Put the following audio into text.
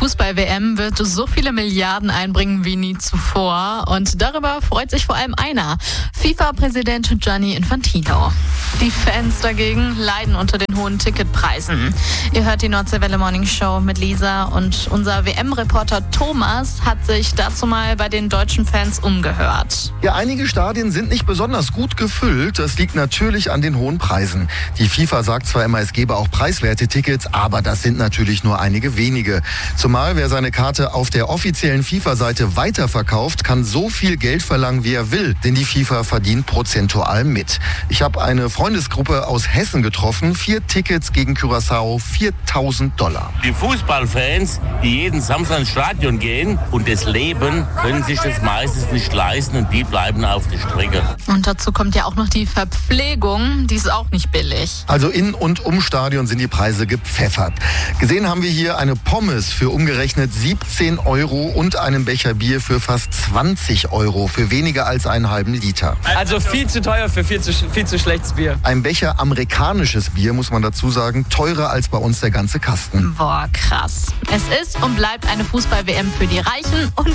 Fußball-WM wird so viele Milliarden einbringen wie nie zuvor. Und darüber freut sich vor allem einer: FIFA-Präsident Gianni Infantino. Die Fans dagegen leiden unter den hohen Ticketpreisen. Ihr hört die Nordseewelle Morning Show mit Lisa, und unser WM-Reporter Thomas hat sich dazu mal bei den deutschen Fans umgehört. Ja, einige Stadien sind nicht besonders gut gefüllt. Das liegt natürlich an den hohen Preisen. Die FIFA sagt zwar immer, es gebe auch preiswerte Tickets, aber das sind natürlich nur einige wenige. Zumal wer seine Karte auf der offiziellen FIFA-Seite weiterverkauft, kann so viel Geld verlangen, wie er will. Denn die FIFA verdient prozentual mit. Ich habe eine Freundesgruppe aus Hessen getroffen. 4 Tickets gegen Curaçao, $4.000. Die Fußballfans, die jeden Samstag ins Stadion gehen und das leben, können sich das meistens nicht leisten, und die bleiben auf der Strecke. Und dazu kommt ja auch noch die Verpflegung, die ist auch nicht billig. Also in und um Stadion sind die Preise gepfeffert. Gesehen haben wir hier eine Pommes für umgerechnet 17 € und einen Becher Bier für fast 20 € für weniger als einen halben Liter. Also viel zu teuer für viel zu schlechtes Bier. Ein Becher amerikanisches Bier, muss man dazu sagen, teurer als bei uns der ganze Kasten. Boah, krass. Es ist und bleibt eine Fußball-WM für die Reichen und